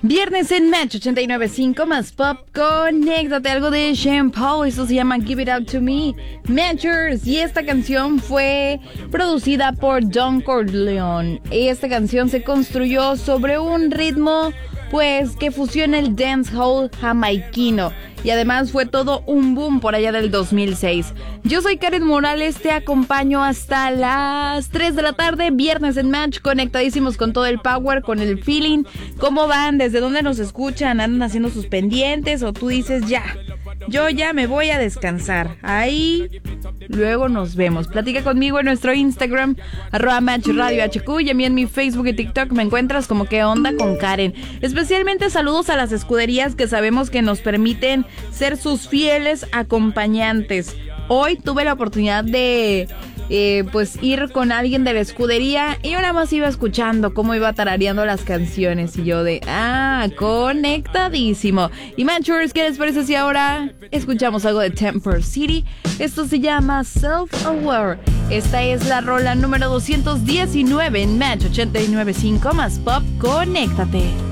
Viernes en Match 89.5 más pop. Conéctate, algo de Sean Paul. Esto se llama Give It Out To Me, Matchers. Y esta canción fue producida por Don Corleone. Esta canción se construyó sobre un ritmo pues que fusiona el dancehall jamaiquino. Y además fue todo un boom por allá del 2006. Yo soy Karen Morales, te acompaño hasta las 3 de la tarde, viernes en Match, conectadísimos con todo el power, con el feeling. ¿Cómo van? ¿Desde dónde nos escuchan? ¿Andan haciendo sus pendientes? ¿O tú dices yo ya me voy a descansar? Ahí luego nos vemos. Platica conmigo en nuestro Instagram, @MatchRadioHQ, y a mí en mi Facebook y TikTok me encuentras como ¿Qué onda con Karen? Especialmente saludos a las escuderías que sabemos que nos permiten ser sus fieles acompañantes. Hoy tuve la oportunidad de pues ir con alguien de la escudería y yo nada más iba escuchando cómo iba tarareando las canciones y yo conectadísimo. Y Matchers, ¿qué les parece si ahora escuchamos algo de Temper City? Esto se llama Self-Aware. Esta es la rola número 219 en Match 89.5 más pop. Conéctate.